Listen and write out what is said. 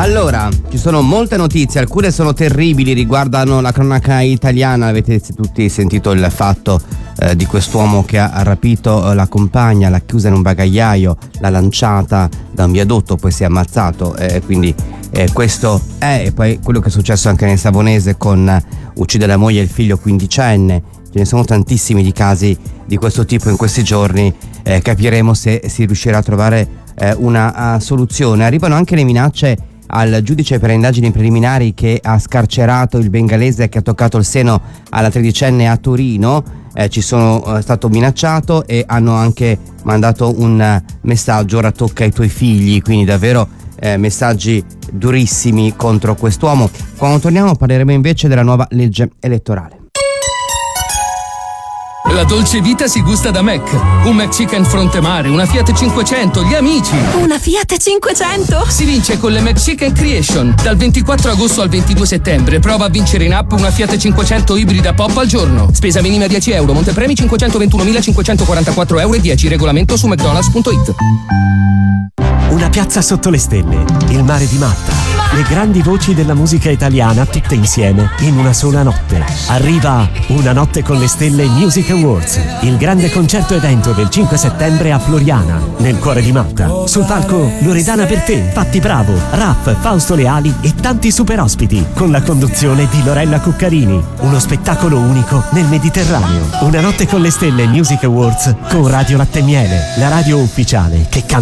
Allora, ci sono molte notizie, alcune sono terribili, riguardano la cronaca italiana. Avete tutti sentito il fatto di quest'uomo che ha rapito la compagna, l'ha chiusa in un bagagliaio, l'ha lanciata da un viadotto, poi si è ammazzato, quindi questo è. E poi quello che è successo anche nel Savonese con uccidere la moglie e il figlio quindicenne. Ce ne sono tantissimi di casi di questo tipo in questi giorni. Capiremo se si riuscirà a trovare una soluzione. Arrivano anche le minacce al giudice per le indagini preliminari che ha scarcerato il bengalese che ha toccato il seno alla tredicenne a Torino. Ci sono stato minacciato e hanno anche mandato un messaggio: ora tocca ai tuoi figli. Quindi davvero messaggi durissimi contro quest'uomo. Quando torniamo parleremo invece della nuova legge elettorale. La dolce vita si gusta da Mac. Un McChicken fronte mare, una Fiat 500, gli amici. Una Fiat 500? Si vince con le McChicken Creation. Dal 24 agosto al 22 settembre prova a vincere in app una Fiat 500 ibrida pop al giorno. Spesa minima 10 euro, montepremi 521.544 euro e 10. Regolamento su mcdonalds.it. Una piazza sotto le stelle, il mare di Malta, le grandi voci della musica italiana tutte insieme in una sola notte. Arriva Una notte con le stelle Music Awards, il grande concerto evento del 5 settembre a Floriana, nel cuore di Malta. Sul palco Loredana Bertè, Patti Bravo, Raff, Fausto Leali e tanti super ospiti, con la conduzione di Lorella Cuccarini. Uno spettacolo unico nel Mediterraneo. Una notte con le stelle Music Awards con Radio Latte e Miele, la radio ufficiale che canta